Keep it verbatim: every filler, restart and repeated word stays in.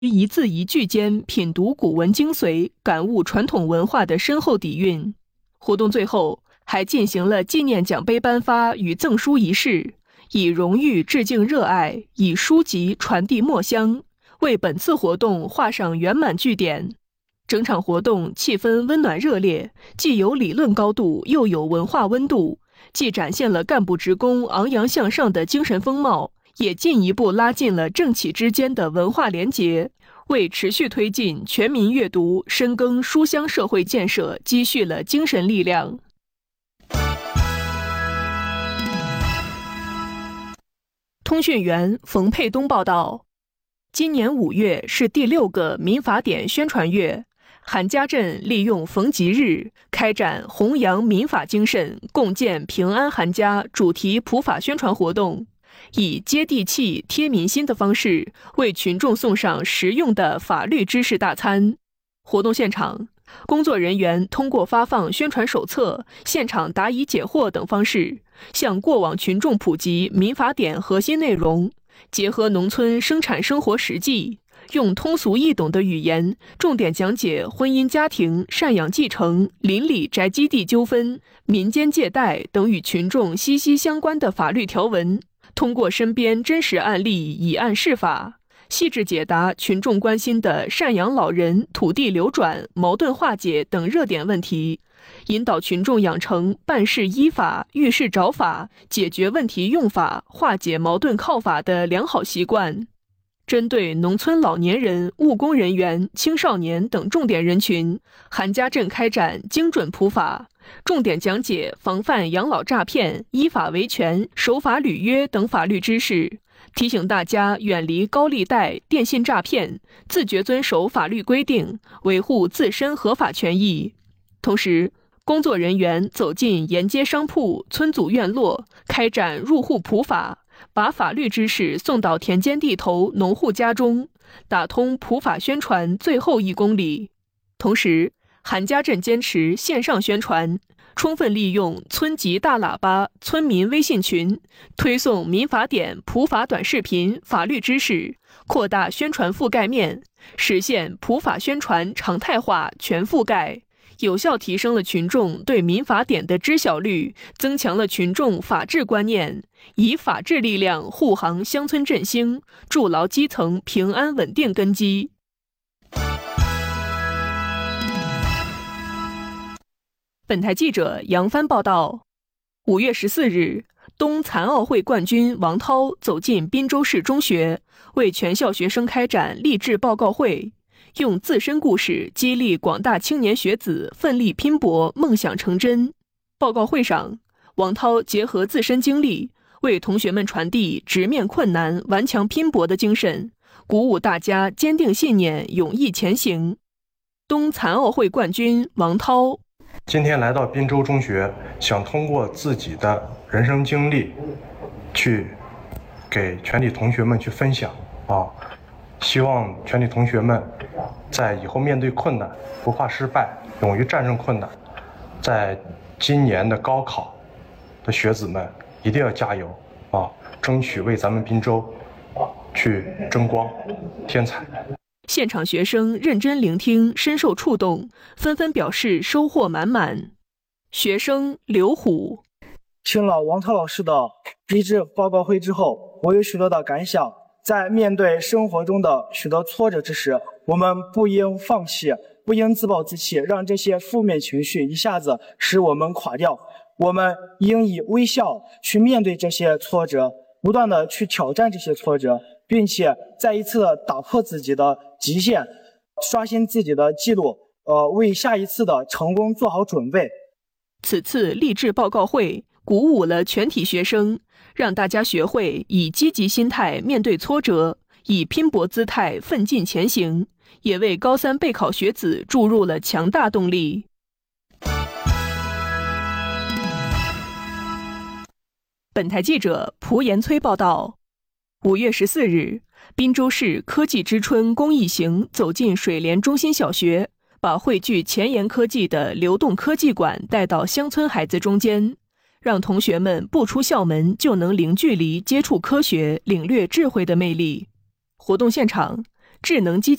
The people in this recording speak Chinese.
一字一句间品读古文精髓，感悟传统文化的深厚底蕴。活动最后还进行了纪念奖杯颁发与赠书仪式，以荣誉致敬热爱，以书籍传递墨香，为本次活动画上圆满句点。整场活动气氛温暖热烈，既有理论高度，又有文化温度，既展现了干部职工昂扬向上的精神风貌，也进一步拉近了政企之间的文化联结，为持续推进全民阅读、深耕书香社会建设积蓄了精神力量。通讯员冯佩东报道，今年五月是第六个民法典宣传月，韩家镇利用逢吉日开展弘扬民法精神、共建平安韩家主题普法宣传活动，以接地气、贴民心的方式为群众送上实用的法律知识大餐。活动现场，工作人员通过发放宣传手册、现场答疑解惑等方式，向过往群众普及民法典核心内容，结合农村生产生活实际，用通俗易懂的语言，重点讲解婚姻家庭、赡养继承、邻里宅基地纠纷、民间借贷等与群众息息相关的法律条文，通过身边真实案例以案释法，细致解答群众关心的赡养老人、土地流转、矛盾化解等热点问题，引导群众养成办事依法、遇事找法、解决问题用法、化解矛盾靠法的良好习惯。针对农村老年人、务工人员、青少年等重点人群，韩家镇开展精准普法，重点讲解防范养老诈骗、依法维权、守法履约等法律知识，提醒大家远离高利贷、电信诈骗，自觉遵守法律规定，维护自身合法权益。同时，工作人员走进沿街商铺、村组院落，开展入户普法，把法律知识送到田间地头、农户家中，打通普法宣传最后一公里。同时，韩家镇坚持线上宣传，充分利用村级大喇叭、村民微信群，推送民法典普法短视频、法律知识，扩大宣传覆盖面，实现普法宣传常态化、全覆盖，有效提升了群众对民法典的知晓率，增强了群众法治观念，以法治力量护航乡村振兴，筑牢基层平安稳定根基。本台记者杨帆报道，五月十四日，冬残奥会冠军王涛走进滨州市中学，为全校学生开展励志报告会，用自身故事激励广大青年学子奋力拼搏，梦想成真。报告会上，王涛结合自身经历，为同学们传递直面困难、顽强拼搏的精神，鼓舞大家坚定信念、勇毅前行。冬残奥会冠军王涛今天来到滨州中学，想通过自己的人生经历，去给全体同学们去分享啊，希望全体同学们在以后面对困难不怕失败，勇于战胜困难。在今年的高考的学子们一定要加油啊，争取为咱们滨州去争光添彩。 现场学生认真聆听，深受触动，纷纷表示收获满满。学生刘虎听了王涛老师的励志报告会之后，我有许多的感想。在面对生活中的许多挫折之时，我们不应放弃，不应自暴自弃，让这些负面情绪一下子使我们垮掉。我们应以微笑去面对这些挫折，不断的去挑战这些挫折，并且再一次的打破自己的极限，刷新自己的记录，呃，为下一次的成功做好准备。 此次励志报告会鼓舞了全体学生，让大家学会以积极心态面对挫折，以拼搏姿态奋进前行，也为高三备考学子注入了强大动力。本台记者蒲延崔报道，五月十四日，滨州市科技之春公益行走进水莲中心小学，把汇聚前沿科技的流动科技馆带到乡村孩子中间，让同学们不出校门就能零距离接触科学，领略智慧的魅力。活动现场， 智能机